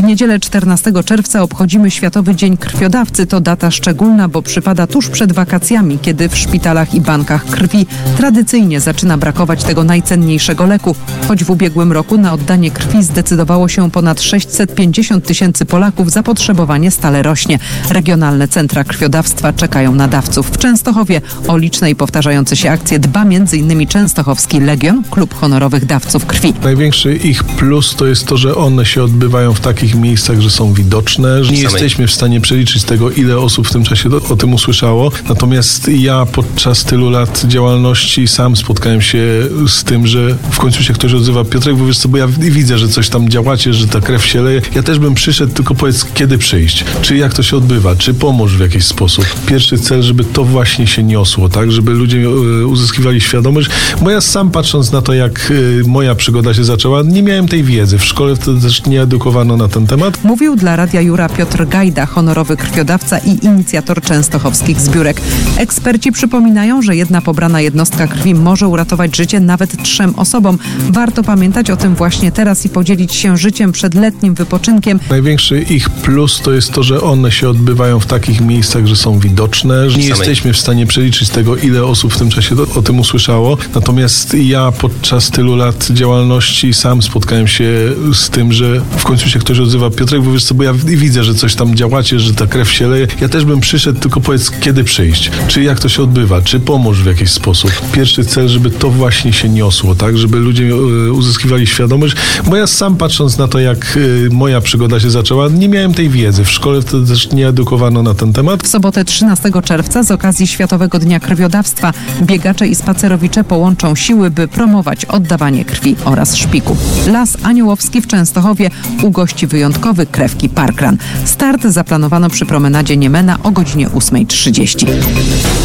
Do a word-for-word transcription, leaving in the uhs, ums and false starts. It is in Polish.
W niedzielę czternastego czerwca obchodzimy Światowy Dzień Krwiodawcy. To data szczególna, bo przypada tuż przed wakacjami, kiedy w szpitalach i bankach krwi tradycyjnie zaczyna brakować tego najcenniejszego leku. Choć w ubiegłym roku na oddanie krwi zdecydowało się ponad sześćset pięćdziesiąt tysięcy Polaków, zapotrzebowanie stale rośnie. Regionalne centra krwiodawstwa czekają na dawców. W Częstochowie o liczne i powtarzające się akcje dba między innymi Częstochowski Legion, klub honorowych dawców krwi. Największy ich plus to jest to, że one się odbywają w takich miejscach, że są widoczne, że nie jesteśmy w stanie przeliczyć tego, ile osób w tym czasie do, o tym usłyszało. Natomiast ja podczas tylu lat działalności sam spotkałem się z tym, że w końcu się ktoś odzywa: Piotrek, bo wiesz co, bo ja widzę, że coś tam działacie, że ta krew się leje. Ja też bym przyszedł, tylko powiedz, kiedy przyjść, czy jak to się odbywa, czy pomóż w jakiś sposób. Pierwszy cel, żeby to właśnie się niosło, tak, żeby ludzie uzyskiwali świadomość, bo ja sam patrząc na to, jak moja przygoda się zaczęła, nie miałem tej wiedzy. W szkole wtedy też nie edukowano na ten temat. Mówił dla Radia Jura Piotr Gajda, honorowy krwiodawca i inicjator częstochowskich zbiórek. Eksperci przypominają, że jedna pobrana jednostka krwi może uratować życie nawet trzem osobom. Warto pamiętać o tym właśnie teraz i podzielić się życiem przed letnim wypoczynkiem. Największy ich plus to jest to, że one się odbywają w takich miejscach, że są widoczne, że nie jesteśmy w stanie przeliczyć tego, ile osób w tym czasie do, o tym usłyszało. Natomiast ja podczas tylu lat działalności sam spotkałem się z tym, że w końcu się ktoś odzywa: Piotrek, bo wiesz co, bo ja widzę, że coś tam działacie, że ta krew się leje. Ja też bym przyszedł, tylko powiedz, kiedy przyjść, czy jak to się odbywa, czy pomóż w jakiś sposób. Pierwszy cel, żeby to właśnie się niosło, tak, żeby ludzie uzyskiwali świadomość, bo ja sam patrząc na to, jak moja przygoda się zaczęła, nie miałem tej wiedzy. W szkole wtedy też nie edukowano na ten temat. W sobotę trzynastego czerwca z okazji Światowego Dnia Krwiodawstwa biegacze i spacerowicze połączą siły, by promować oddawanie krwi oraz szpiku. Las Aniołowski w Częstochowie ugości wyjątkowy krewki parkrun. Start zaplanowano przy promenadzie Niemena o godzinie ósmej trzydzieści.